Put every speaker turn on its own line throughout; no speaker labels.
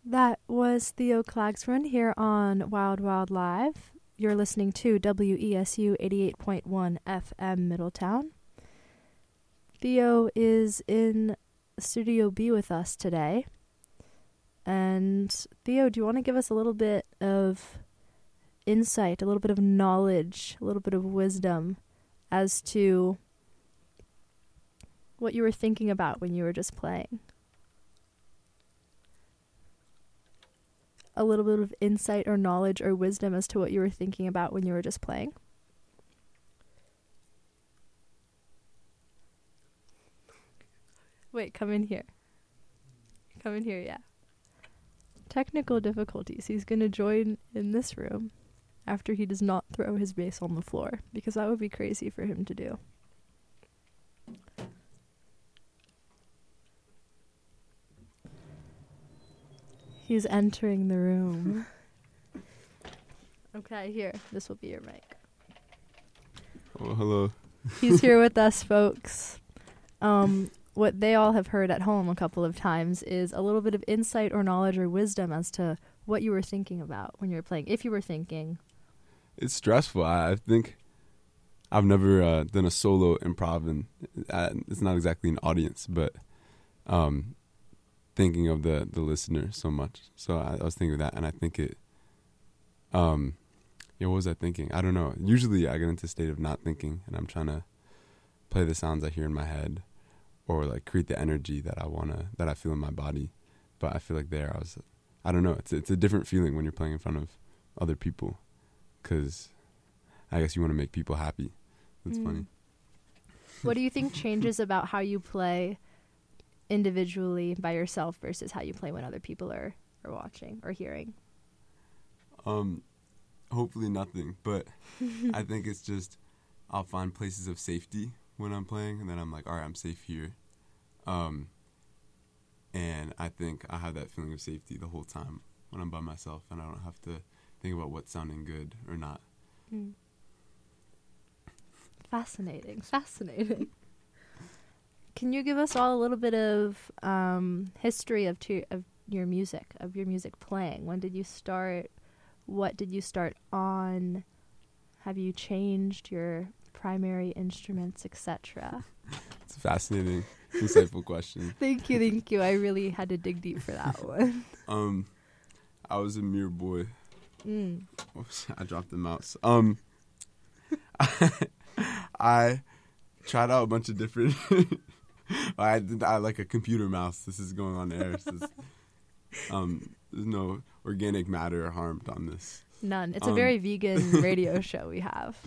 That was Theo Klagsrud here on Wild Wild Live. You're listening to WESU 88.1 FM Middletown. Theo is in Studio B with us today. And Theo, do you want to give us a little bit of insight, a little bit of knowledge, a little bit of wisdom as to what you were thinking about when you were just playing? A little bit of insight or knowledge or wisdom as to what you were thinking about when you were just playing? Wait, come in here. Come in here, yeah. Technical difficulties. He's going to join in this room after he does not throw his bass on the floor, because that would be crazy for him to do. He's entering the room. Okay, here. This will be your mic.
Oh, hello.
He's here with us, folks. What they all have heard at home a couple of times is a little bit of insight or knowledge or wisdom as to what you were thinking about when you were playing, if you were thinking.
It's stressful. I think I've never done a solo improv, and it's not exactly an audience, but thinking of the listener so much. So I was thinking of that, and I think it, what was I thinking? I don't know. Usually I get into a state of not thinking, and I'm trying to play the sounds I hear in my head, or like create the energy that I feel in my body. But I feel like I don't know. It's a different feeling when you're playing in front of other people, because I guess you want to make people happy. That's funny.
What do you think changes about how you play individually by yourself versus how you play when other people are watching or hearing?
Hopefully nothing, but I think it's just I'll find places of safety when I'm playing, and then I'm like, all right, I'm safe here. And I think I have that feeling of safety the whole time when I'm by myself, and I don't have to think about what's sounding good or not.
Fascinating. Can you give us all a little bit of history of your music playing? When did you start? What did you start on? Have you changed your primary instruments, etc.?
It's a fascinating, insightful question.
Thank you. I really had to dig deep for that one.
I was a mere boy. Oops, I dropped the mouse. I tried out a bunch of different... I like a computer mouse. This is going on air. There's no organic matter harmed on this.
None. It's a very vegan radio show we have.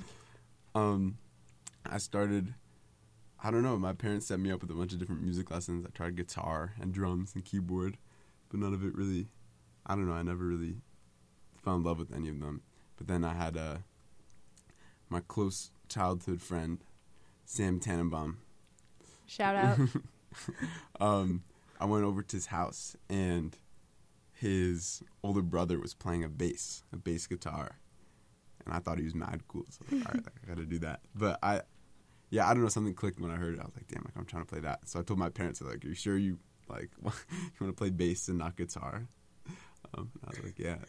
I started, I don't know, my parents set me up with a bunch of different music lessons. I tried guitar and drums and keyboard, but none of it really, I don't know, I never really fell in love with any of them. But then I had my close childhood friend, Sam Tannenbaum.
Shout out.
I went over to his house, and his older brother was playing a bass guitar, and I thought he was mad cool. So I was like, all right, I gotta do that. But I don't know, something clicked when I heard it. I was like, damn, I'm trying to play that. So I told my parents, like, are you sure you want to play bass and not guitar? I was like, yeah.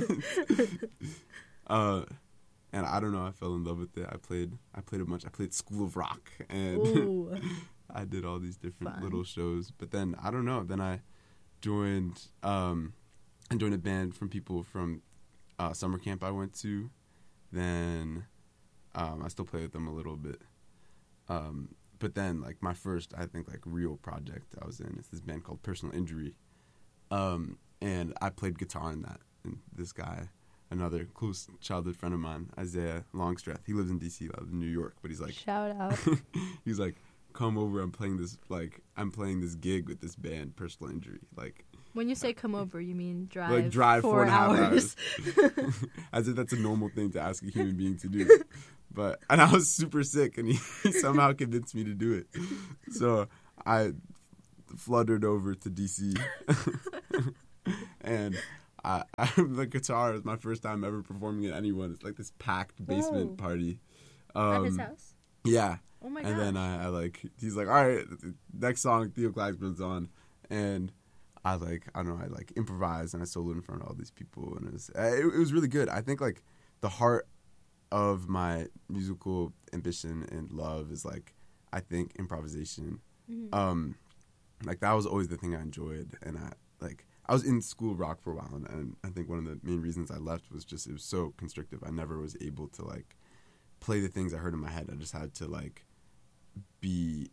And I don't know, I fell in love with it. I played a bunch. I played School of Rock, and I did all these different little shows. But then, I don't know, then I joined a band from people from summer camp I went to. Then I still play with them a little bit. But then, like, my first, I think, like, real project I was in is this band called Personal Injury. And I played guitar in that. And this guy, another close childhood friend of mine, Isaiah Longstreth, he lives in D.C., I live in New York, but he's like...
Shout out.
He's like, come over, I'm playing this gig with this band, Personal Injury. Like...
When you say come over, you mean drive?
Like drive
4 hours.
As if that's a normal thing to ask a human being to do. And I was super sick, and he somehow convinced me to do it. So I fluttered over to D.C. and the guitar is my first time ever performing at anyone. It's like this packed basement party.
At his house?
Yeah.
Oh my gosh.
And then I he's like, all right, next song Theo Klagsrud's on. And I don't know, I like improvised and I soloed in front of all these people, and it was really good. I think like the heart of my musical ambition and love is like, I think improvisation. Mm-hmm. Like that was always the thing I enjoyed, and I was in School of Rock for a while, and I think one of the main reasons I left was just it was so constrictive. I never was able to like play the things I heard in my head. I just had to like be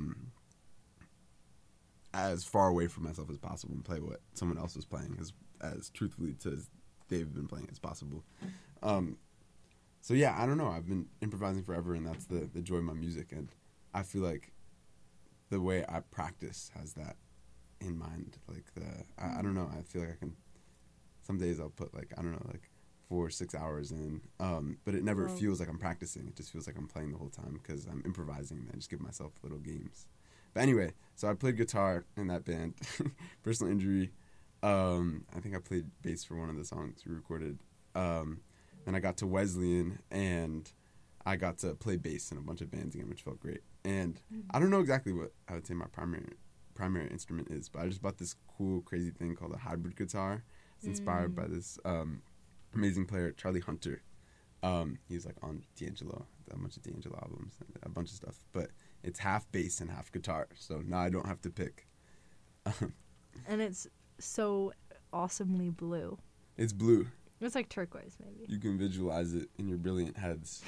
as far away from myself as possible and play what someone else was playing as truthfully to as they've been playing as possible. So yeah, I don't know. I've been improvising forever, and that's the joy of my music, and I feel like the way I practice has that in mind. Like I don't know. I feel like I can. Some days I'll put like, I don't know, like 4 or 6 hours in, but it never feels like I'm practicing. It just feels like I'm playing the whole time because I'm improvising, and I just give myself little games. But anyway, so I played guitar in that band. Personal injury. I think I played bass for one of the songs we recorded. Then I got to Wesleyan, and I got to play bass in a bunch of bands again, which felt great. And I don't know exactly what I would say my primary instrument is, but I just bought this cool, crazy thing called a hybrid guitar. It's inspired by this amazing player, Charlie Hunter. He's like on D'Angelo, a bunch of D'Angelo albums, and a bunch of stuff. But it's half bass and half guitar, so now I don't have to pick.
And it's so awesomely blue.
It's blue.
It's like turquoise, maybe.
You can visualize it in your brilliant heads.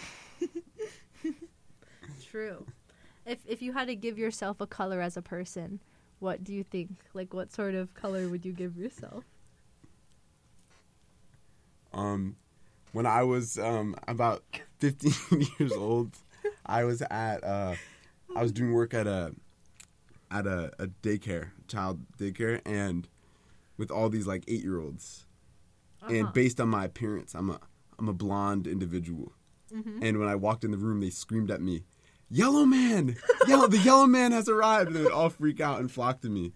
True. If you had to give yourself a color as a person, what do you think? Like, what sort of color would you give yourself?
When I was about 15 years old, I was doing work at a daycare, child daycare, and with all these like 8-year-olds. And based on my appearance, I'm a blonde individual. Mm-hmm. And when I walked in the room, they screamed at me, "Yellow man! The yellow man has arrived!" And they would all freak out and flock to me.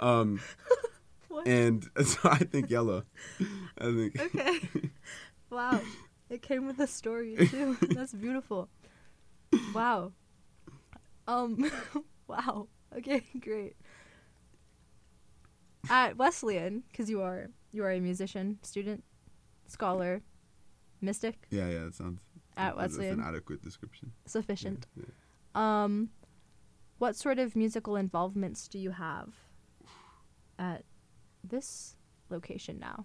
And so I think yellow.
Okay. Wow. It came with a story, too. That's beautiful. Wow. Wow. Okay, great. At Wesleyan, because you are a musician, student, scholar, mystic.
Yeah, that sounds.
At Wesleyan.
That's an adequate description.
Sufficient.
Yeah.
What sort of musical involvements do you have at this location now?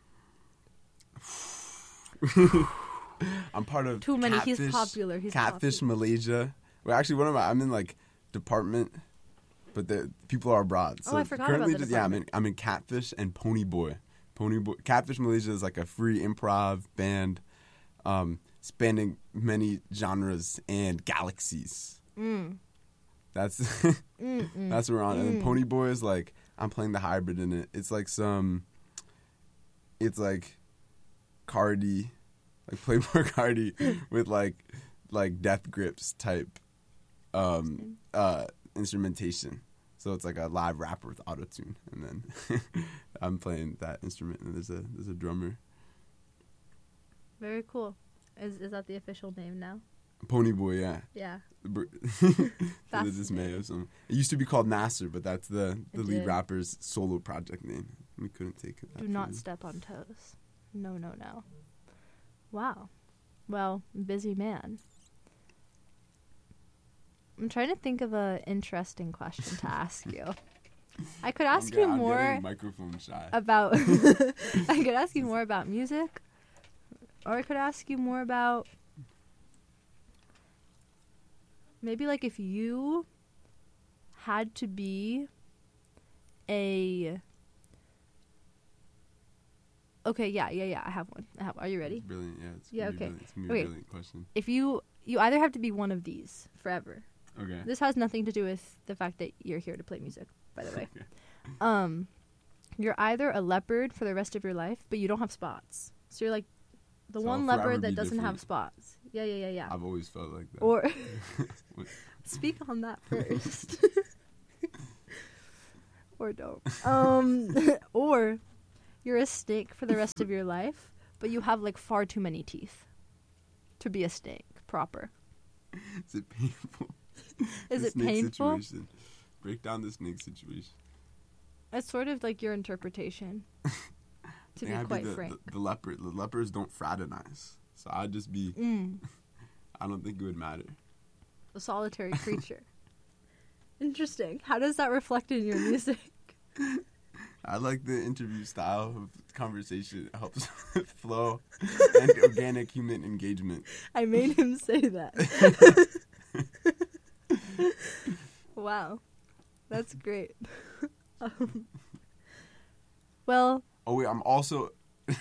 I'm part of
too many.
Catfish,
He's popular.
Catfish Malaysia. Well, actually, I'm in like department, but the people are abroad. So
I forgot
currently
about the department.
I'm in Catfish and Pony Boy. Catfish Malaysia is like a free improv band, spanning many genres and galaxies. That's that's what we're on. And then Pony Boy is like, I'm playing the hybrid in it. It's like Cardi, like Playboy Cardi with like Death Grips type instrumentation. So it's like a live rapper with autotune, and then I'm playing that instrument, and there's a drummer.
Very cool. Is that the official name now?
Pony Boy, yeah.
Yeah.
To the dismay of some. It used to be called Nasser, but that's the lead rapper's solo project name. We couldn't take it.
Do not step on toes. No. Wow. Well, busy man. I'm trying to think of an interesting question to ask you. I could ask you more
microphone shy.
About I could ask you more about music, or I could ask you more about maybe like if you had to be Okay, yeah. I have one. Are you ready?
Brilliant, yeah. It's
okay.
It's gonna be a brilliant question.
If you either have to be one of these forever.
Okay.
This has nothing to do with the fact that you're here to play music, by the way.
Okay.
You're either a leopard for the rest of your life, but you don't have spots. So you're like the one leopard that doesn't have spots. Yeah.
I've always felt like that.
Or speak on that first. Or don't. Or you're a snake for the rest of your life, but you have like far too many teeth to be a snake proper.
Is it painful?
Is it painful?
Situation. Break down the snake situation.
It's sort of like your interpretation. To be quite frank.
The lepers don't fraternize. So I'd just be... I don't think it would matter.
A solitary creature. Interesting. How does that reflect in your music?
I like the interview style of conversation. It helps flow and organic human engagement.
I made him say that. Wow. That's great. Well...
Oh, wait, I'm also...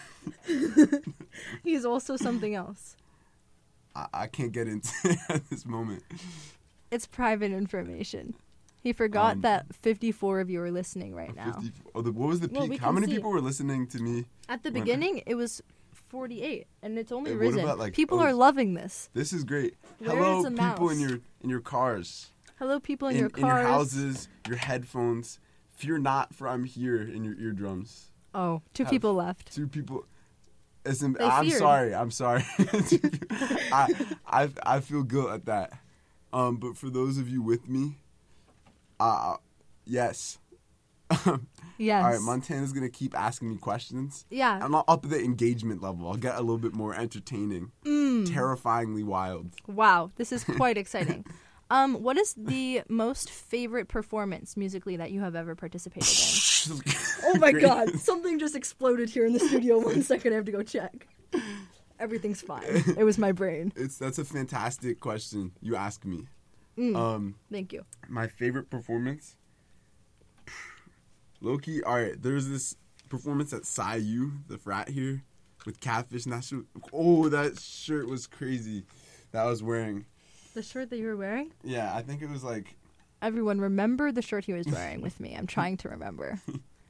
He's also something else.
I can't get into it at this moment.
It's private information. He forgot that 54 of you are listening right now.
What was the peak? How many people were listening to me?
At the beginning, it was 48, and it's only risen. About, people are loving this.
This is great. Hello, people in your cars.
Hello, people in your cars.
In your houses, your headphones. Fear not, for I'm here in your eardrums.
Oh, two people left.
2 people. I'm sorry. I feel guilt at that. But for those of you with me, yes.
Yes.
All right, Montana's going to keep asking me questions.
Yeah.
I'm up the engagement level. I'll get a little bit more entertaining. Terrifyingly wild.
Wow, this is quite exciting. What is the most favorite performance musically that you have ever participated in? Oh my God, something just exploded here in the studio. 1 second, I have to go check. Everything's fine. It was my brain.
That's a fantastic question you ask me.
Thank you.
My favorite performance? Low-key, all right, there's this performance at SciU, the frat here, with Catfish, and that shirt was crazy that I was wearing.
The shirt that you were wearing?
Yeah, I think it was like...
Everyone, remember the shirt he was wearing with me. I'm trying to remember.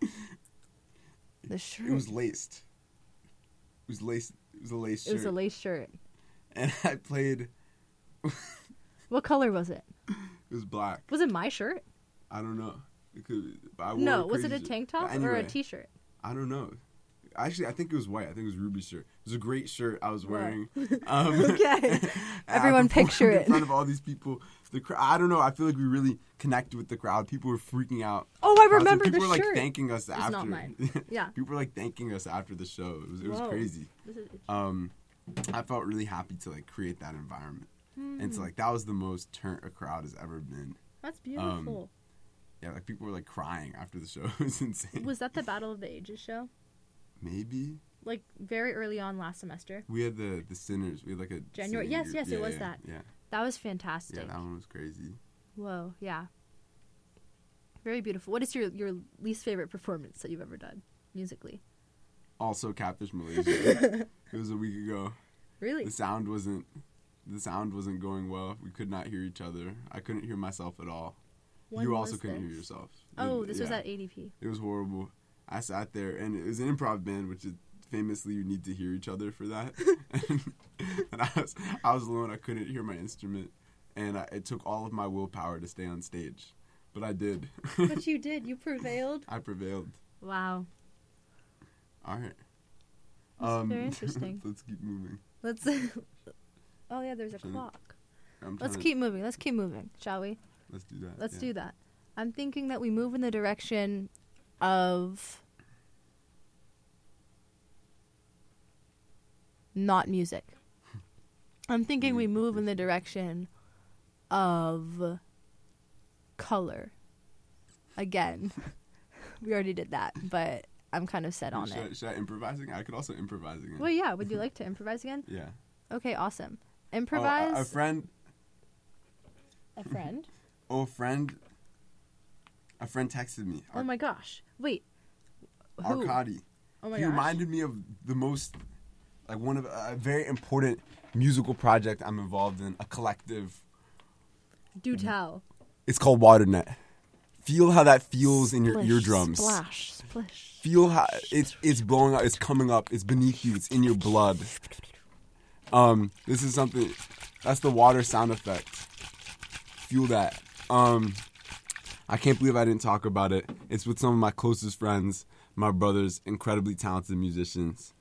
The shirt.
It was laced. It was laced. It was a lace shirt.
It was a lace shirt.
And I played...
What color was it?
It was black.
Was it my shirt?
I don't know.
Was it a tank top or a t-shirt?
I don't know. Actually, I think it was white. I think it was Ruby's shirt. It was a great shirt I was wearing.
Okay. Everyone picture it.
In front of all these people. I don't know. I feel like we really connected with the crowd. People were freaking out.
Oh, I remember the shirt.
People were like thanking us after.
It's not mine. Yeah.
People were like thanking us after the show. It was crazy. I felt really happy to like create that environment. And so like that was the most turnt a crowd has ever been.
That's beautiful.
Yeah, like people were like crying after the show. It was insane.
Was that the Battle of the Ages show?
Maybe.
Like very early on last semester.
We had the Sinners. We had like a
January. Yes, it was that.
Yeah.
That was fantastic.
Yeah, that one was crazy.
Whoa, yeah. Very beautiful. What is your least favorite performance that you've ever done musically?
Also Catfish Malaysia. It was a week ago.
Really?
The sound wasn't going well. We could not hear each other. I couldn't hear myself at all. You also couldn't hear yourself.
Oh, this was at ADP.
It was horrible. I sat there, and it was an improv band, which is famously you need to hear each other for that. And I was alone. I couldn't hear my instrument, and it took all of my willpower to stay on stage. But I did.
But you did. You prevailed.
I prevailed.
Wow.
All right.
That's very interesting.
Let's keep moving.
Oh yeah, there's a clock. Let's keep moving, shall we?
Let's do that.
Let's do that. I'm thinking that we move in the direction of not music. I'm thinking we move in the direction of color. Again. We already did that, but I'm kind of set on it.
Should I improvise again? I could also improvise again.
Well, yeah. Would you like to improvise again?
Yeah.
Okay, awesome. Improvise.
A friend.
A friend?
A friend texted me.
Oh my gosh. Wait.
Who? Arcady.
Oh my
gosh. He reminded me of the most, like one of a very important musical project I'm involved in, a collective.
Do tell.
It's called Waternet. Feel how that feels in your
Splish,
eardrums.
Splash, splish.
Feel how it's blowing up, it's coming up, it's beneath you, it's in your blood. This is something, that's the water sound effect. Feel that. I can't believe I didn't talk about it. It's with some of my closest friends, my brothers, incredibly talented musicians.